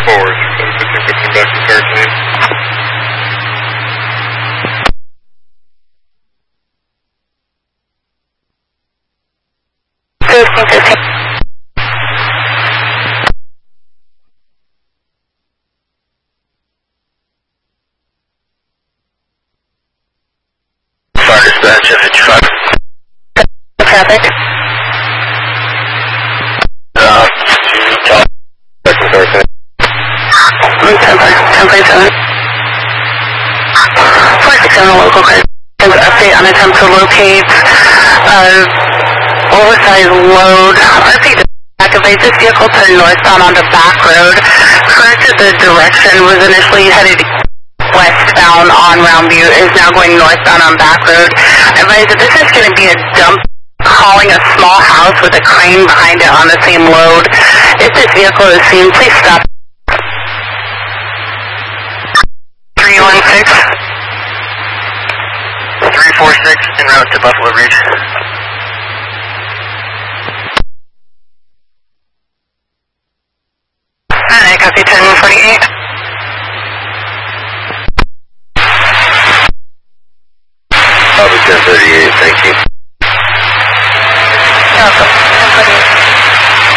forward. 1515 back to Carson. 1515. Fire dispatch, F55. Traffic. To top. Back to Carson. 10.7. 467 local credit. Update on attempt to locate oversized load. RP activates this vehicle to northbound onto back road. Corrected the direction, was initially headed westbound on Roundview, is now going northbound on back road. Advise that this is going to be a dump hauling a small house with a crane behind it on the same load. If this vehicle is seen, please stop. 316. 346 en route to Buffalo Ridge. Alright, copy 1048. Copy 1038, thank you. Awesome.